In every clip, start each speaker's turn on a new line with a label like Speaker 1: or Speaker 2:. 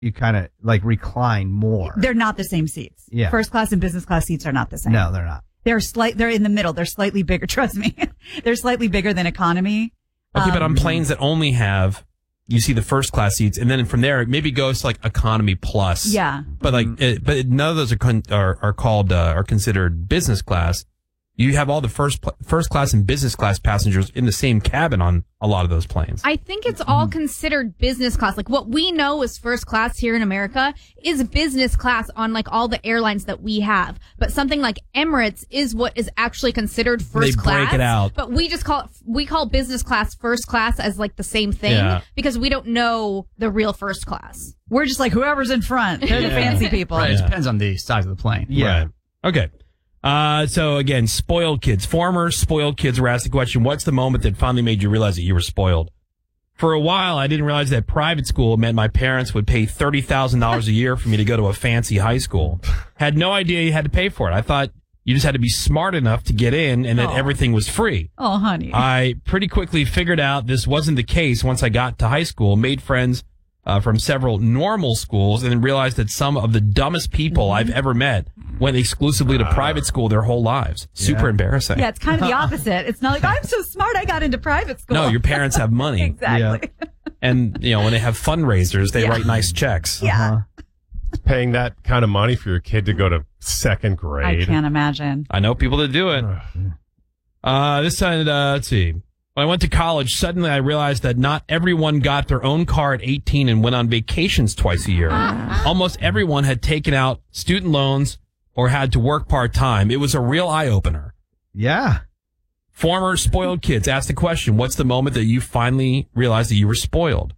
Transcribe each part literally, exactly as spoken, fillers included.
Speaker 1: you kind of like recline more.
Speaker 2: They're not the same seats.
Speaker 1: Yeah.
Speaker 2: First class and business class seats are not the same.
Speaker 1: No, they're not.
Speaker 2: They're slight. They're in the middle. They're slightly bigger. Trust me. They're slightly bigger than economy.
Speaker 3: Okay,
Speaker 2: um,
Speaker 3: but on planes that only have, you see the first class seats, and then from there it maybe goes to like economy plus.
Speaker 2: Yeah.
Speaker 3: But like, it, but none of those are con- are, are called uh, are considered business class. You have all the first pl- first class and business class passengers in the same cabin on a lot of those planes.
Speaker 4: I think it's all considered business class. Like what we know as first class here in America is business class on like all the airlines that we have. But something like Emirates is what is actually considered first
Speaker 3: They
Speaker 4: class.
Speaker 3: break it out.
Speaker 4: But we just call it, we call business class first class as like the same thing
Speaker 3: Yeah.
Speaker 4: because we don't know the real first class.
Speaker 2: We're just like whoever's in front. They're the fancy people.
Speaker 5: Right. It
Speaker 3: Yeah.
Speaker 5: depends on the size of the plane.
Speaker 3: Yeah. Right. Okay. Uh, so again, spoiled kids. Former spoiled kids were asked the question, what's the moment that finally made you realize that you were spoiled? For a while, I didn't realize that private school meant my parents would pay thirty thousand dollars a year for me to go to a fancy high school. Had no idea you had to pay for it. I thought you just had to be smart enough to get in and that
Speaker 2: Oh.
Speaker 3: everything was free.
Speaker 2: Oh, honey.
Speaker 3: I pretty quickly figured out this wasn't the case once I got to high school, made friends uh, from several normal schools, and then realized that some of the dumbest people
Speaker 2: Mm-hmm.
Speaker 3: I've ever met went exclusively to private school their whole lives. Super
Speaker 1: Yeah.
Speaker 3: embarrassing.
Speaker 2: Yeah, it's kind of the opposite. It's not like I'm so smart I got into private school.
Speaker 3: No, your parents have money.
Speaker 2: Exactly.
Speaker 3: And, you know, when they have fundraisers, they
Speaker 2: Yeah.
Speaker 3: write nice checks.
Speaker 2: Yeah.
Speaker 6: Paying that kind of money for your kid to go to second
Speaker 2: I
Speaker 6: grade.
Speaker 2: can't imagine.
Speaker 3: I know people that do it. Uh, this time, uh, let's see. When I went to college, suddenly I realized that not everyone got their own car at eighteen and went on vacations twice a year. Almost everyone had taken out student loans or had to work part-time. It was a real eye-opener.
Speaker 1: Yeah.
Speaker 3: Former spoiled kids asked the question, what's the moment that you finally realized that you were spoiled?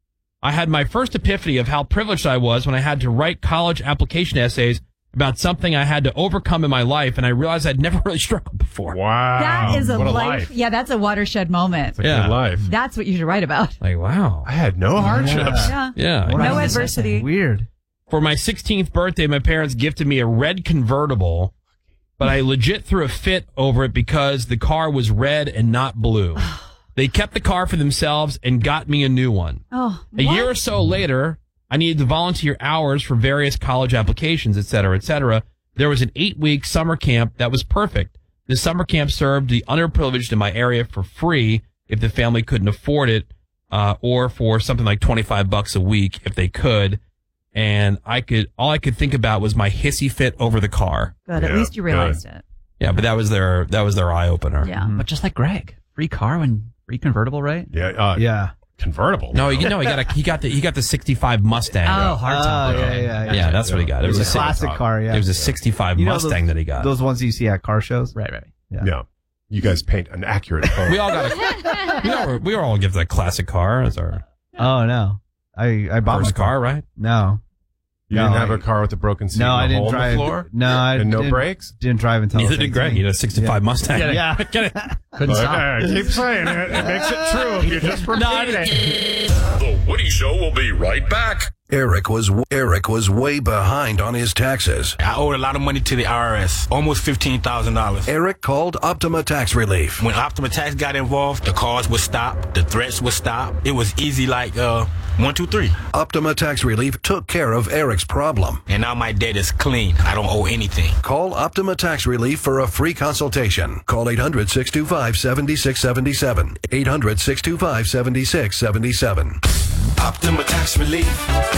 Speaker 3: I had my first epiphany of how privileged I was when I had to write college application essays about something I had to overcome in my life, and I realized I'd never really struggled before.
Speaker 6: Wow.
Speaker 2: That is a,
Speaker 6: what a
Speaker 2: life.
Speaker 6: life.
Speaker 2: Yeah, that's a watershed moment.
Speaker 6: It's a
Speaker 3: Yeah.
Speaker 6: good life.
Speaker 2: That's what you should write about.
Speaker 3: Like, wow.
Speaker 6: I had no hardships.
Speaker 2: Yeah.
Speaker 3: Yeah.
Speaker 2: No
Speaker 1: Wow.
Speaker 2: adversity.
Speaker 1: Weird.
Speaker 3: For my sixteenth birthday, my parents gifted me a red convertible, but I legit threw a fit over it because the car was red and not blue. They kept the car for themselves and got me a new one.
Speaker 2: Oh,
Speaker 3: A
Speaker 2: what?
Speaker 3: year or so later, I needed to volunteer hours for various college applications, et cetera, et cetera. There was an eight-week summer camp that was perfect. The summer camp served the underprivileged in my area for free if the family couldn't afford it, uh, or for something like twenty-five bucks a week if they could. And I could, all I could think about was my hissy fit over the car.
Speaker 2: Good. At
Speaker 6: Yeah,
Speaker 2: least you realized it.
Speaker 3: Yeah, but that was their, that was their eye opener.
Speaker 2: Yeah.
Speaker 5: But just like Greg, free car when free convertible, right?
Speaker 6: Yeah. Uh,
Speaker 1: Yeah.
Speaker 6: Convertible.
Speaker 3: No, you know, he got a, he got the, he got the sixty-five Mustang.
Speaker 5: Oh, hard
Speaker 1: Oh,
Speaker 5: top.
Speaker 1: yeah,
Speaker 5: Okay.
Speaker 1: yeah, yeah.
Speaker 3: Yeah, that's what he got. It was
Speaker 1: It
Speaker 3: a
Speaker 1: was a classic car, yeah.
Speaker 3: It was a sixty-five
Speaker 1: You know
Speaker 3: Mustang
Speaker 1: those-
Speaker 3: that he got.
Speaker 1: Those ones you see at car shows?
Speaker 5: Right, right.
Speaker 6: Yeah. You guys paint an accurate photo.
Speaker 3: We all got a, we all, we all give that classic car as our
Speaker 1: Oh, no. I, I bought
Speaker 3: first
Speaker 1: my
Speaker 3: car, right?
Speaker 1: No.
Speaker 6: You
Speaker 1: No,
Speaker 6: didn't have
Speaker 1: I-
Speaker 6: a car with a broken seat
Speaker 1: No,
Speaker 6: and a
Speaker 1: I didn't
Speaker 6: hole
Speaker 1: drive.
Speaker 6: in the floor?
Speaker 1: No, I
Speaker 6: And no
Speaker 1: didn't,
Speaker 6: brakes?
Speaker 1: Didn't drive until
Speaker 3: Neither
Speaker 1: I was
Speaker 3: did Greg.
Speaker 1: eighteen.
Speaker 3: He had a sixty-five Mustang.
Speaker 1: Yeah.
Speaker 3: Get it?
Speaker 5: Couldn't stop.
Speaker 6: I keep saying it. It makes it true if you just repeat
Speaker 3: No,
Speaker 6: it.
Speaker 7: The Woody Show will be right back.
Speaker 8: Eric was Eric was way behind on his taxes.
Speaker 9: I owed a lot of money to the I R S, almost fifteen thousand dollars.
Speaker 8: Eric called Optima Tax Relief.
Speaker 9: When Optima Tax got involved, the calls would stop, the threats would stop. It was easy like uh, one, two, three.
Speaker 8: Optima Tax Relief took care of Eric's problem.
Speaker 9: And now my debt is clean. I don't owe anything.
Speaker 8: Call Optima Tax Relief for a free consultation. Call eight hundred, six two five, seven six seven seven. eight hundred, six two five, seven six seven seven.
Speaker 9: Optima Tax Relief.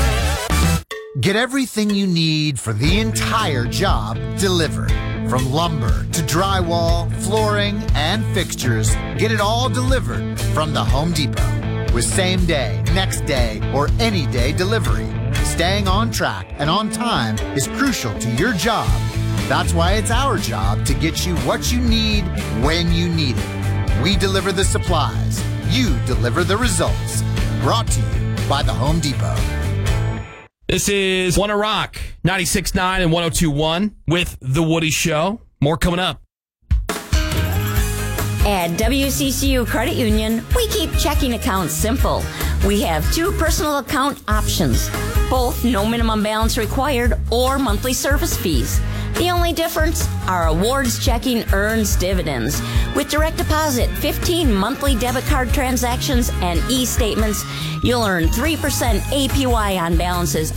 Speaker 10: Get everything you need for the entire job delivered. From lumber to drywall, flooring, and fixtures, get it all delivered from the Home Depot. With same day, next day, or any day delivery. Staying on track and on time is crucial to your job. That's why it's our job to get you what you need when you need it. We deliver the supplies. You deliver the results. Brought to you by the Home Depot.
Speaker 3: This is Wanna Rock, ninety-six point nine and one oh two point one with The Woody Show. More coming up.
Speaker 11: At W C C U Credit Union, we keep checking accounts simple. We have two personal account options, both no minimum balance required or monthly service fees. The only difference? Our awards checking earns dividends. With direct deposit, fifteen monthly debit card transactions, and e-statements, you'll earn three percent A P Y on balances